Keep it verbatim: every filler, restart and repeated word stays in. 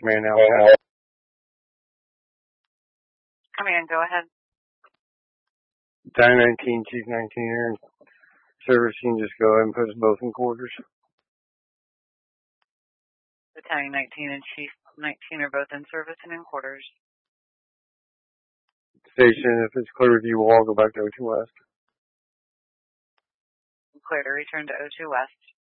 Command out. Command, go ahead. Battalion nineteen, Chief nineteen here. Service, you can just go ahead and put us both in quarters. Battalion nineteen and Chief nineteen are both in service and in quarters. Station, if it's clear with you, we'll all go back to O two West. Clear to return to O two West.